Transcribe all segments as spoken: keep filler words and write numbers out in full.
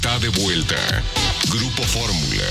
Está de vuelta. Grupo Fórmula.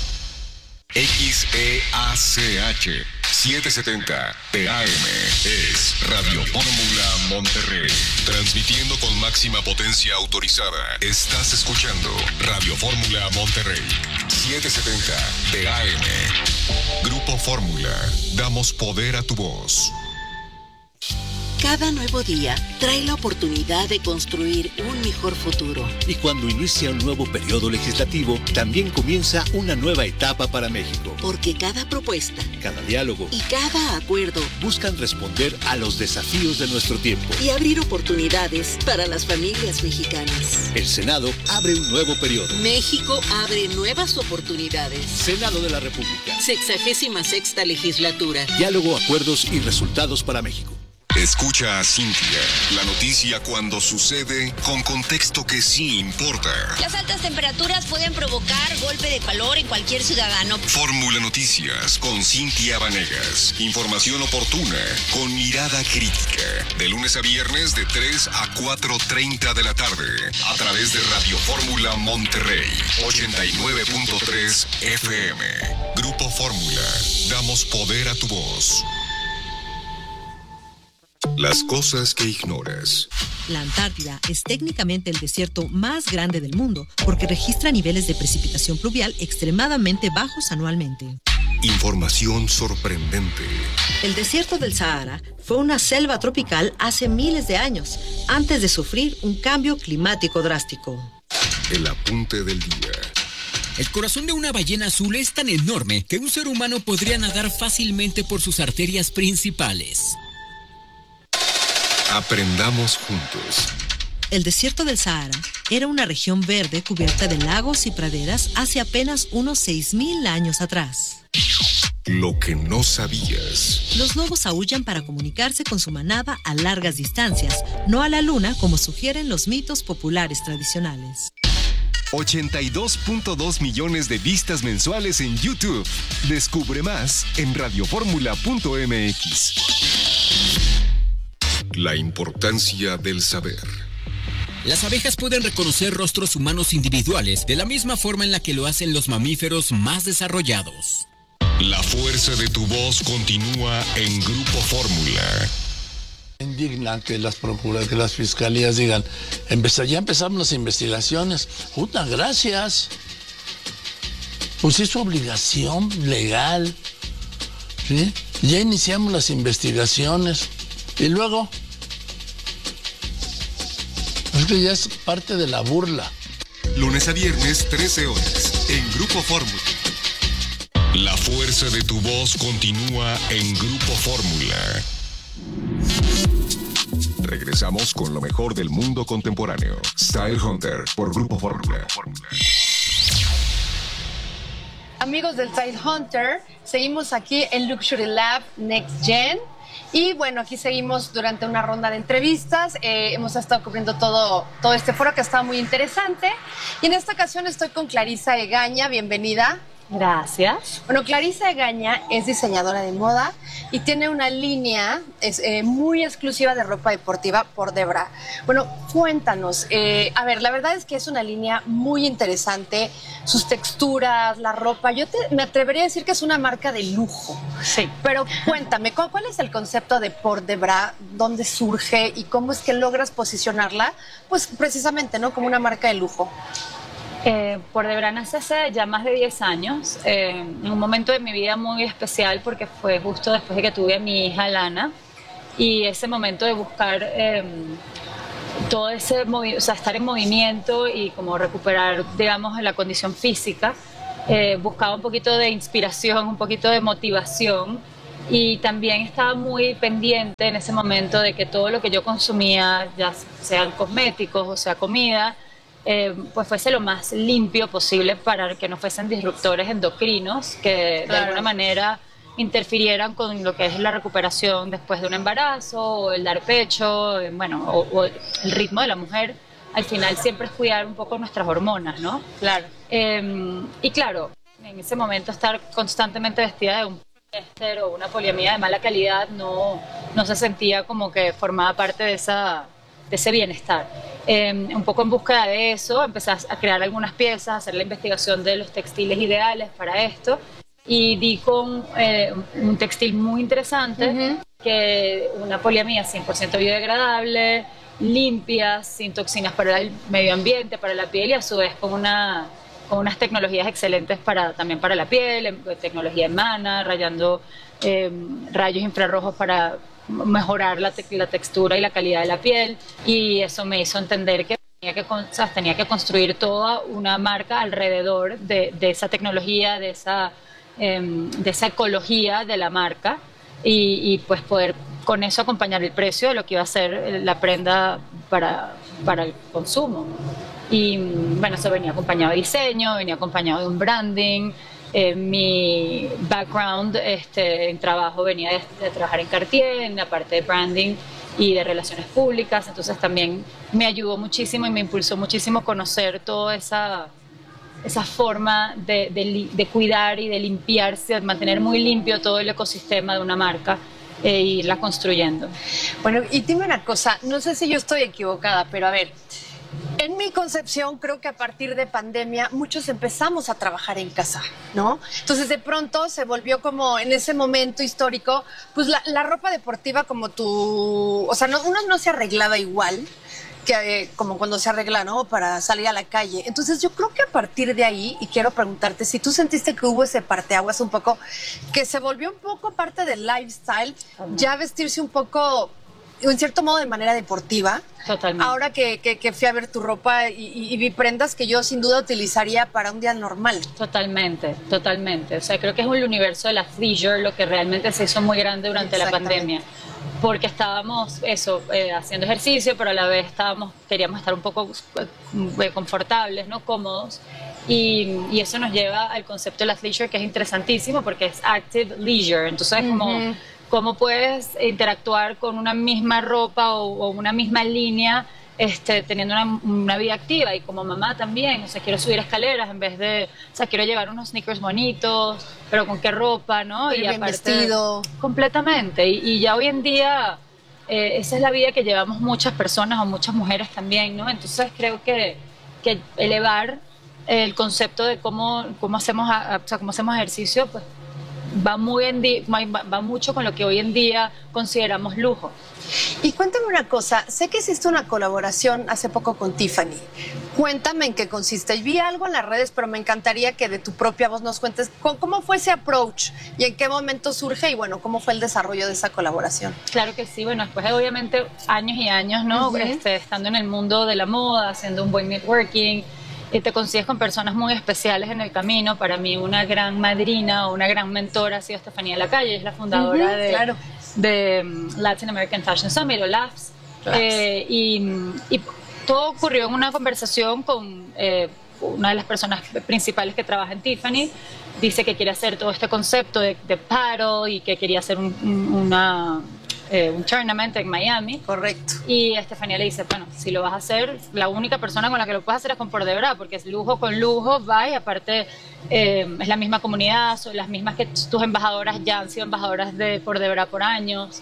X E A C H setecientos setenta P A M es Radio Fórmula Monterrey. Transmitiendo con máxima potencia autorizada. Estás escuchando Radio Fórmula Monterrey. setecientos setenta P A M. Grupo Fórmula. Damos poder a tu voz. Cada nuevo día trae la oportunidad de construir un mejor futuro. Y cuando inicia un nuevo periodo legislativo, también comienza una nueva etapa para México. Porque cada propuesta, cada diálogo y cada acuerdo buscan responder a los desafíos de nuestro tiempo y abrir oportunidades para las familias mexicanas. El Senado abre un nuevo periodo. México abre nuevas oportunidades. Senado de la República. Sexagésima sexta legislatura. Diálogo, acuerdos y resultados para México. Escucha a Cintia, la noticia cuando sucede con contexto que sí importa. Las altas temperaturas pueden provocar golpe de calor en cualquier ciudadano. Fórmula Noticias con Cintia Vanegas. Información oportuna con mirada crítica. De lunes a viernes de tres a cuatro treinta de la tarde. A través de Radio Fórmula Monterrey. ochenta y nueve punto tres F M. Grupo Fórmula. Damos poder a tu voz. Las cosas que ignoras. La Antártida es técnicamente el desierto más grande del mundo porque registra niveles de precipitación pluvial extremadamente bajos anualmente. Información sorprendente. El desierto del Sahara fue una selva tropical hace miles de años, antes de sufrir un cambio climático drástico. El apunte del día. El corazón de una ballena azul es tan enorme que un ser humano podría nadar fácilmente por sus arterias principales. Aprendamos juntos. El desierto del Sahara era una región verde cubierta de lagos y praderas hace apenas unos seis mil años atrás. Lo que no sabías. Los lobos aúllan para comunicarse con su manada a largas distancias, no a la luna como sugieren los mitos populares tradicionales. ochenta y dos punto dos millones de vistas mensuales en YouTube. Descubre más en radioformula punto m x. La importancia del saber. Las abejas pueden reconocer rostros humanos individuales de la misma forma en la que lo hacen los mamíferos más desarrollados. La fuerza de tu voz continúa en Grupo Fórmula. Indigna que las procuras, que las fiscalías digan, empezó, ya empezamos las investigaciones. Puta, gracias. Pues es su obligación legal. ¿Sí? Ya iniciamos las investigaciones. Y luego, es que ya es parte de la burla. Lunes a viernes, trece horas, en Grupo Fórmula. La fuerza de tu voz continúa en Grupo Fórmula. Regresamos con lo mejor del mundo contemporáneo. Style Hunter por Grupo Fórmula. Amigos del Style Hunter, seguimos aquí en Luxury Lab Next Gen. Y bueno, aquí seguimos durante una ronda de entrevistas. Eh, hemos estado cubriendo todo, todo este foro que está muy interesante. Y en esta ocasión estoy con Clarisa Egaña. Bienvenida. Gracias. Bueno, Clarisa Egaña es diseñadora de moda y tiene una línea es, eh, muy exclusiva de ropa deportiva por Debra. Bueno, cuéntanos. Eh, a ver, la verdad es que es una línea muy interesante. Sus texturas, la ropa. Yo te, me atrevería a decir que es una marca de lujo. Sí. Pero cuéntame, ¿cuál, cuál es el concepto de Por Debra? ¿Dónde surge? ¿Y cómo es que logras posicionarla? Pues precisamente, ¿no? Como una marca de lujo. Eh, por Debra nace hace ya más de diez años, eh, en un momento de mi vida muy especial porque fue justo después de que tuve a mi hija Lana, y ese momento de buscar eh, todo ese movi- o sea, estar en movimiento y como recuperar, digamos, la condición física, eh, buscaba un poquito de inspiración, un poquito de motivación, y también estaba muy pendiente en ese momento de que todo lo que yo consumía, ya sean cosméticos o sea comida, Eh, pues fuese lo más limpio posible para que no fuesen disruptores endocrinos que claro. de alguna manera interfirieran con lo que es la recuperación después de un embarazo o el dar pecho, bueno, o, o el ritmo de la mujer. Al final siempre es cuidar un poco nuestras hormonas, ¿no? Claro. Eh, y claro, en ese momento estar constantemente vestida de un poliéster o una poliamida de mala calidad no, no se sentía como que formaba parte de esa de ese bienestar. Eh, un poco en búsqueda de eso, empecé a crear algunas piezas, a hacer la investigación de los textiles ideales para esto, y di con eh, un textil muy interesante, uh-huh. que una poliamida cien por ciento biodegradable, limpia, sin toxinas para el medio ambiente, para la piel, y a su vez con, una, con unas tecnologías excelentes para, también para la piel, tecnología en mana, rayando eh, rayos infrarrojos para mejorar la, te la textura y la calidad de la piel, y eso me hizo entender que tenía que, o sea, tenía que construir toda una marca alrededor de, de esa tecnología, de esa, eh, de esa ecología de la marca, y, y pues poder con eso acompañar el precio de lo que iba a ser la prenda para, para el consumo. Y bueno, eso venía acompañado de diseño, venía acompañado de un branding. Eh, mi background este, en trabajo venía de, de trabajar en Cartier, en la parte de branding y de relaciones públicas, entonces también me ayudó muchísimo y me impulsó muchísimo conocer toda esa, esa forma de, de, de cuidar y de limpiarse, de mantener muy limpio todo el ecosistema de una marca e irla construyendo. Bueno, y dime una cosa, no sé si yo estoy equivocada, pero a ver, en mi concepción, creo que a partir de pandemia muchos empezamos a trabajar en casa, ¿no? Entonces de pronto se volvió como en ese momento histórico, pues la, la ropa deportiva como tú, o sea, no, uno no se arreglaba igual que eh, como cuando se arregla, ¿no? Para salir a la calle. Entonces yo creo que a partir de ahí, y quiero preguntarte si tú sentiste que hubo ese parteaguas un poco, que se volvió un poco parte del lifestyle, uh-huh. ya vestirse un poco, en cierto modo, de manera deportiva. Totalmente. Ahora que, que, que fui a ver tu ropa y, y, y vi prendas que yo sin duda utilizaría para un día normal. Totalmente, totalmente. O sea, creo que es el universo de la leisure lo que realmente se hizo muy grande durante la pandemia. Porque estábamos, eso, eh, haciendo ejercicio, pero a la vez estábamos, queríamos estar un poco eh, confortables, ¿no? Cómodos. Y, y eso nos lleva al concepto de la leisure, que es interesantísimo porque es active leisure. Entonces, uh-huh. como... cómo puedes interactuar con una misma ropa o, o una misma línea este, teniendo una, una vida activa, y como mamá también, o sea, quiero subir escaleras en vez de, o sea, quiero llevar unos sneakers bonitos, pero con qué ropa, ¿no? Y bien aparte, vestido. Completamente, y, y ya hoy en día eh, esa es la vida que llevamos muchas personas o muchas mujeres también, ¿no? Entonces creo que, que elevar el concepto de cómo, cómo, hacemos, o sea, cómo hacemos ejercicio, pues va, muy en di- va, va mucho con lo que hoy en día consideramos lujo. Y cuéntame una cosa, sé que hiciste una colaboración hace poco con Tiffany. Cuéntame en qué consiste. Vi algo en las redes, pero me encantaría que de tu propia voz nos cuentes cómo fue ese approach y en qué momento surge y bueno, cómo fue el desarrollo de esa colaboración. Claro que sí, bueno, después de obviamente años y años, ¿no? Uh-huh. este, estando en el mundo de la moda, haciendo un buen networking, y te consigues con personas muy especiales en el camino. Para mí una gran madrina o una gran mentora ha sido Estefanía Lacalle, es la fundadora uh-huh, de, claro. de Latin American Fashion Summit o L A F S. Eh, y, y todo ocurrió en una conversación con eh, una de las personas principales que trabaja en Tiffany. Dice que quiere hacer todo este concepto de, de paddle y que quería hacer un, un, una... Eh, un tournament en Miami. Correcto. Y Estefanía le dice, bueno, si lo vas a hacer, la única persona con la que lo puedes hacer es con Por Debra, porque es lujo con lujo, va, y aparte eh, es la misma comunidad, son las mismas que tus embajadoras ya han sido embajadoras de Por Debra por años.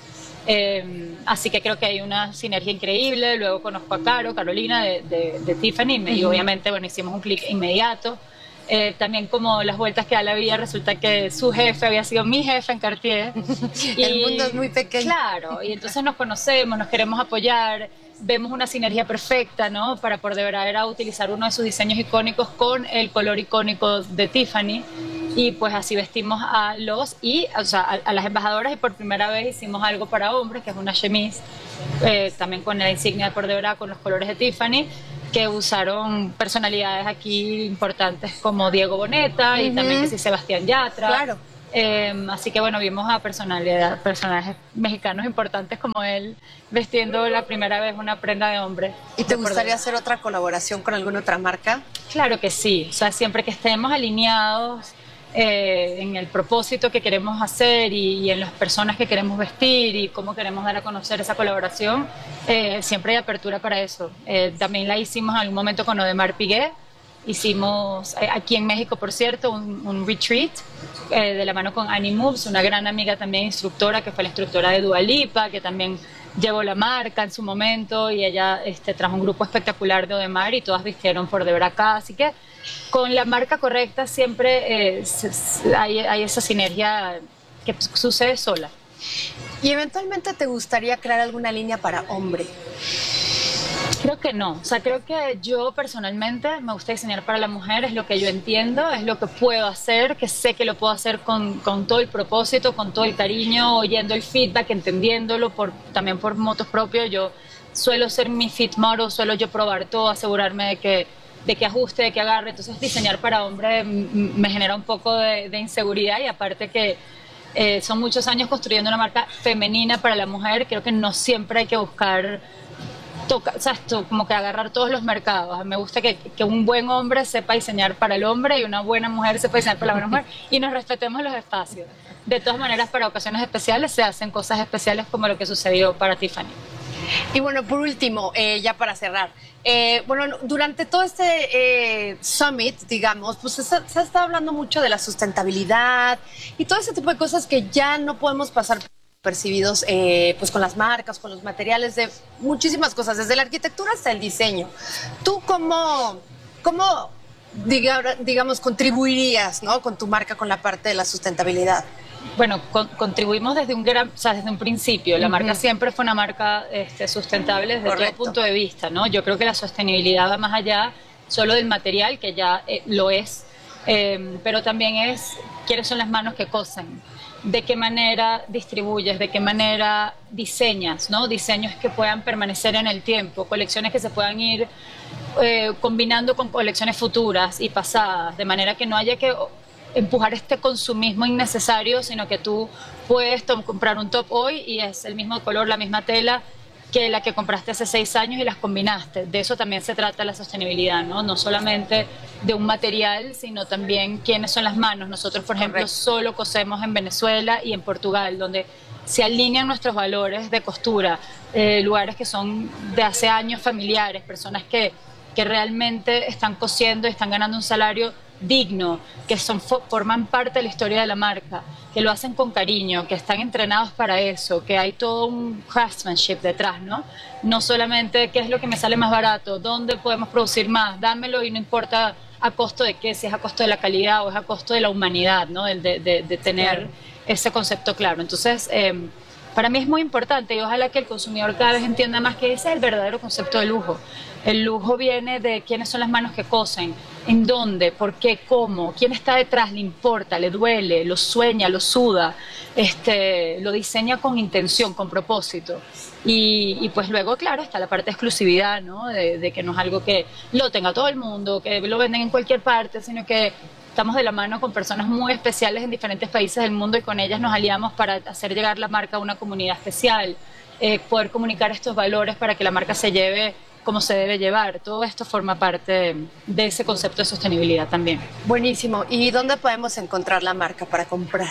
Eh, así que creo que hay una sinergia increíble. Luego conozco a Caro, Carolina de, de, de Tiffany, y uh-huh. obviamente, bueno, hicimos un clic inmediato. Eh, también como las vueltas que da la vida, resulta que su jefe había sido mi jefe en Cartier. Y el mundo es muy pequeño. Claro, y entonces nos conocemos, nos queremos apoyar, vemos una sinergia perfecta, ¿no? Para Por Debra era utilizar uno de sus diseños icónicos con el color icónico de Tiffany, y pues así vestimos a los, y, o sea, a, a las embajadoras, y por primera vez hicimos algo para hombres, que es una chemise, eh, también con la insignia de Por Debra, con los colores de Tiffany, que usaron personalidades aquí importantes como Diego Boneta uh-huh. y también que sí, Sebastián Yatra. Claro. Eh, así que bueno, vimos a personalidad, personajes mexicanos importantes como él vestiendo la primera vez una prenda de hombre. ¿Y te gustaría hacer otra colaboración con alguna otra marca? Claro que sí, o sea, siempre que estemos alineados eh, en el propósito que queremos hacer y, y en las personas que queremos vestir y cómo queremos dar a conocer esa colaboración, eh, siempre hay apertura para eso. Eh, también la hicimos en algún momento con Odemar Piguet. Hicimos eh, aquí en México, por cierto, un, un retreat eh, de la mano con Annie Moves, una gran amiga también instructora, que fue la instructora de Dua Lipa, que también llevó la marca en su momento y ella este, trajo un grupo espectacular de Audemars y todas vistieron por Debra acá, así que con la marca correcta siempre eh, hay, hay esa sinergia que sucede sola. ¿Y eventualmente te gustaría crear alguna línea para hombre? Creo que no, o sea, creo que yo personalmente me gusta diseñar para la mujer, es lo que yo entiendo, es lo que puedo hacer, que sé que lo puedo hacer con, con todo el propósito, con todo el cariño, oyendo el feedback, entendiéndolo, por, también por motos propios. Yo suelo ser mi fit model, suelo yo probar todo, asegurarme de que, de que ajuste, de que agarre, entonces diseñar para hombre me genera un poco de, de inseguridad y aparte que eh, son muchos años construyendo una marca femenina para la mujer, creo que no siempre hay que buscar... Toca, o sea, esto, como que agarrar todos los mercados. Me gusta que, que un buen hombre sepa diseñar para el hombre y una buena mujer sepa diseñar para la buena mujer y nos respetemos los espacios. De todas maneras, para ocasiones especiales se hacen cosas especiales como lo que sucedió para Tiffany. Y bueno, por último, eh, ya para cerrar, eh, bueno, durante todo este eh, summit, digamos, pues se, se ha estado hablando mucho de la sustentabilidad y todo ese tipo de cosas que ya no podemos pasar percibidos eh, pues con las marcas, con los materiales de muchísimas cosas, desde la arquitectura hasta el diseño. ¿Tú cómo, cómo diga, digamos, contribuirías, ¿no?, con tu marca con la parte de la sustentabilidad? Bueno, con, contribuimos desde un gran, o sea, desde un principio. La uh-huh. marca siempre fue una marca este, sustentable desde Correcto. todo punto de vista, ¿no? Yo creo que la sostenibilidad va más allá solo del material, que ya eh, lo es, eh, pero también es quiénes son las manos que cosen. De qué manera distribuyes, de qué manera diseñas, ¿no? Diseños que puedan permanecer en el tiempo, colecciones que se puedan ir eh, combinando con colecciones futuras y pasadas, de manera que no haya que empujar este consumismo innecesario, sino que tú puedes comprar un top hoy y es el mismo color, la misma tela que la que compraste hace seis años y las combinaste. De eso también se trata la sostenibilidad, ¿no? No solamente de un material, sino también quiénes son las manos. Nosotros, por ejemplo, Correcto. solo cosemos en Venezuela y en Portugal, donde se alinean nuestros valores de costura, eh, lugares que son de hace años familiares, personas que, que realmente están cosiendo y están ganando un salario digno, que son, forman parte de la historia de la marca, que lo hacen con cariño, que están entrenados para eso, que hay todo un craftsmanship detrás, ¿no? No solamente qué es lo que me sale más barato, dónde podemos producir más, dámelo y no importa a costo de qué, si es a costo de la calidad o es a costo de la humanidad, ¿no? De, de, de tener claro. ese concepto claro. Entonces, eh, para mí es muy importante y ojalá que el consumidor cada vez entienda más que ese es el verdadero concepto de lujo. El lujo viene de quiénes son las manos que cosen, en dónde, por qué, cómo, quién está detrás, le importa, le duele, lo sueña, lo suda, este, lo diseña con intención, con propósito. Y, y pues luego, claro, está la parte de exclusividad, ¿no? De, de que no es algo que lo tenga todo el mundo, que lo venden en cualquier parte, sino que estamos de la mano con personas muy especiales en diferentes países del mundo y con ellas nos aliamos para hacer llegar la marca a una comunidad especial, eh, poder comunicar estos valores para que la marca se lleve como se debe llevar. Todo esto forma parte de ese concepto de sostenibilidad también. Buenísimo. ¿Y dónde podemos encontrar la marca para comprar?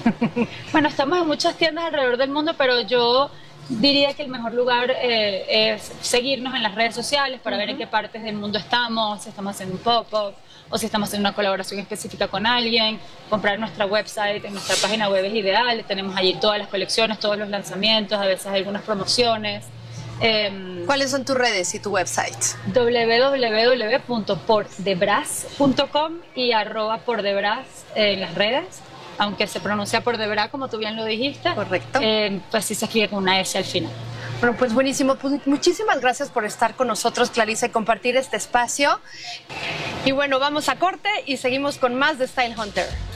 Bueno, estamos en muchas tiendas alrededor del mundo, pero yo diría que el mejor lugar eh, es seguirnos en las redes sociales para uh-huh. ver en qué partes del mundo estamos, si estamos haciendo un pop-up o si estamos haciendo una colaboración específica con alguien. Comprar nuestra website, en nuestra página web es ideal, tenemos allí todas las colecciones, todos los lanzamientos, a veces algunas promociones. Eh, ¿Cuáles son tus redes y tu website? doble u doble u doble u punto pordebras punto com y arroba pordebras eh, en las redes, aunque se pronuncia Pordebras como tú bien lo dijiste. Correcto. Eh, pues sí se escribe con una S al final. Bueno, pues buenísimo. Pues muchísimas gracias por estar con nosotros, Clarisa, y compartir este espacio. Y bueno, vamos a corte y seguimos con más de Style Hunter.